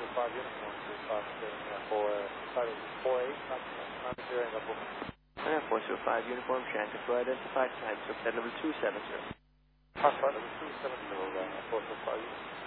5 uniform to for starting 4-8, not hearing the book. 405 uniform, transfer identified, type subset number 270. Flight number 270, 405.